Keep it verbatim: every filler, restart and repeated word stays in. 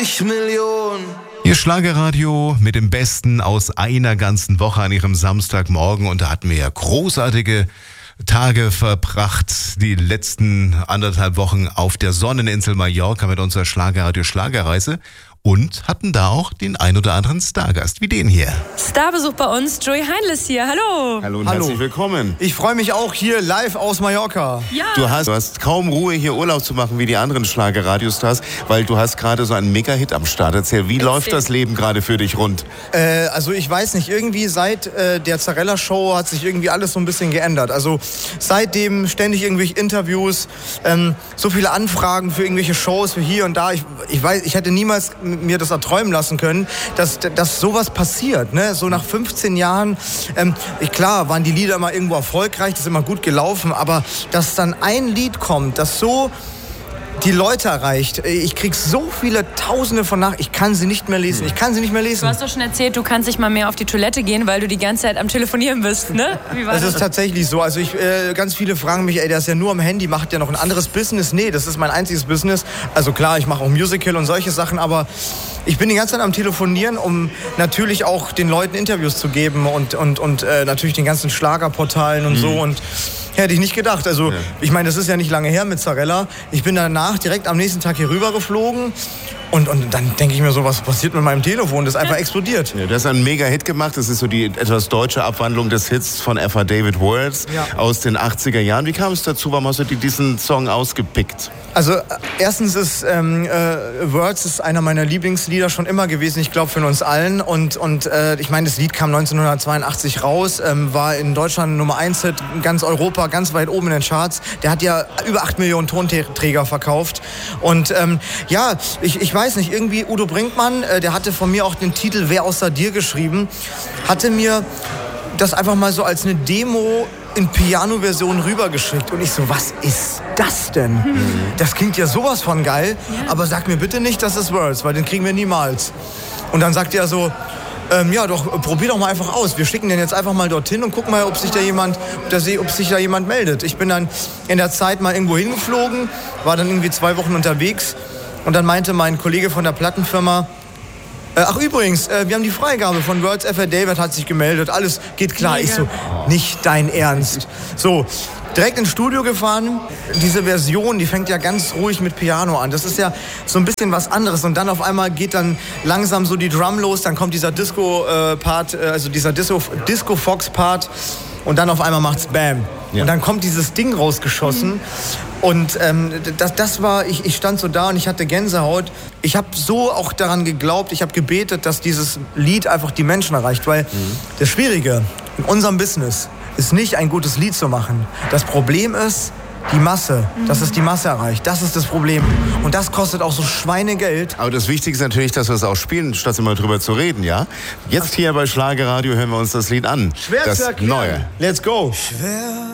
Million. Ihr Schlagerradio mit dem Besten aus einer ganzen Woche an Ihrem Samstagmorgen. Und da hatten wir ja großartige Tage verbracht, die letzten anderthalb Wochen auf der Sonneninsel Mallorca mit unserer Schlagerradio Schlagerreise. Und hatten da auch den ein oder anderen Stargast, wie den hier. Starbesuch bei uns, Joey Heindl ist hier. Hallo. Hallo und Hallo. herzlich willkommen. Ich freue mich auch hier live aus Mallorca. Ja. Du hast, du hast kaum Ruhe, hier Urlaub zu machen wie die anderen Schlagerradiostars, weil du hast gerade so einen Mega-Hit am Start. Erzähl, wie Erzähl. läuft das Leben gerade für dich rund? Äh, also ich weiß nicht, irgendwie seit äh, der Zarella-Show hat sich irgendwie alles so ein bisschen geändert. Also seitdem ständig irgendwelche Interviews, ähm, so viele Anfragen für irgendwelche Shows, für hier und da. Ich, ich weiß, ich hätte niemals mir das erträumen lassen können, dass, dass sowas passiert. Ne? So nach fünfzehn Jahren, ähm, ich, klar, waren die Lieder immer irgendwo erfolgreich, das ist immer gut gelaufen, aber dass dann ein Lied kommt, das so die Leute erreicht. Ich krieg so viele Tausende von Nachrichten. Ich kann sie nicht mehr lesen. Ich kann sie nicht mehr lesen. Du hast doch schon erzählt, du kannst nicht mal mehr auf die Toilette gehen, weil du die ganze Zeit am Telefonieren bist, ne? Wie war Das das? ist tatsächlich so. Also ich, äh, ganz viele fragen mich, ey, der ist ja nur am Handy, macht der noch ein anderes Business? Nee, das ist mein einziges Business. Also klar, ich mache auch Musical und solche Sachen, aber ich bin die ganze Zeit am Telefonieren, um natürlich auch den Leuten Interviews zu geben und, und, und äh, natürlich den ganzen Schlagerportalen und mhm. so. Und hätte ich nicht gedacht. Also, ja. Ich meine, das ist ja nicht lange her mit Zarella. Ich bin danach direkt am nächsten Tag hier rüber geflogen. Und, und dann denke ich mir so, was passiert mit meinem Telefon? Das ist einfach explodiert. Ja, das ist ein Mega-Hit gemacht. Das ist so die etwas deutsche Abwandlung des Hits von F A David Words ja. aus den achtziger Jahren. Wie kam es dazu? Warum hast du diesen Song ausgepickt? Also erstens ist ähm, äh, Words ist einer meiner Lieblingslieder schon immer gewesen, ich glaube von uns allen. Und, und äh, ich meine, das Lied kam neunzehnhundertzweiundachtzig raus, ähm, war in Deutschland Nummer eins Hit, ganz Europa, ganz weit oben in den Charts. Der hat ja über acht Millionen Tonträger verkauft. Und ähm, ja, ich, ich weiß nicht, irgendwie Udo Brinkmann, äh, der hatte von mir auch den Titel Wer außer dir geschrieben, hatte mir das einfach mal so als eine Demo in Piano-Version rübergeschickt. Und ich so, was ist das denn? Mhm. Das klingt ja sowas von geil, ja. Aber sag mir bitte nicht, das ist Words, weil den kriegen wir niemals. Und dann sagt er so, ähm, ja doch, probier doch mal einfach aus. Wir schicken den jetzt einfach mal dorthin und gucken mal, ob sich da jemand, ob sich da jemand meldet. Ich bin dann in der Zeit mal irgendwo hingeflogen, war dann irgendwie zwei Wochen unterwegs und dann meinte mein Kollege von der Plattenfirma, ach übrigens, äh, wir haben die Freigabe von Words, F A David hat sich gemeldet, alles geht klar. Mega. Ich so, nicht dein Ernst. So, direkt ins Studio gefahren. Diese Version, die fängt ja ganz ruhig mit Piano an. Das ist ja so ein bisschen was anderes. Und dann auf einmal geht dann langsam so die Drum los, dann kommt dieser Disco-Part, äh, also dieser Disco-Fox-Part und dann auf einmal macht's Bam. Ja. Und dann kommt dieses Ding rausgeschossen. Mhm. Und ähm, das, das war, ich, ich stand so da und ich hatte Gänsehaut. Ich habe so auch daran geglaubt, ich habe gebetet, dass dieses Lied einfach die Menschen erreicht. Weil mhm. das Schwierige in unserem Business ist nicht, ein gutes Lied zu machen. Das Problem ist die Masse, mhm. dass es die Masse erreicht. Das ist das Problem. Und das kostet auch so Schweinegeld. Aber das Wichtigste ist natürlich, dass wir es auch spielen, statt immer drüber zu reden, ja? Jetzt hier bei Schlagerradio hören wir uns das Lied an. Schwer das zu erklären. Neue. Let's go. Schwer.